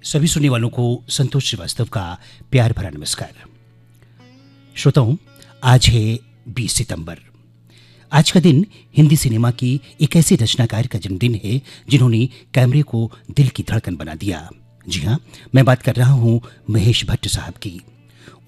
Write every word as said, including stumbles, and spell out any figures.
सभी सुनने वालों को संतोष श्रीवास्तव का प्यार भरा नमस्कार। श्रोताओं, आज है बीस सितंबर। आज का दिन हिंदी सिनेमा की एक ऐसे रचनाकार का जन्मदिन है जिन्होंने कैमरे को दिल की धड़कन बना दिया। जी हाँ, मैं बात कर रहा हूँ महेश भट्ट साहब की।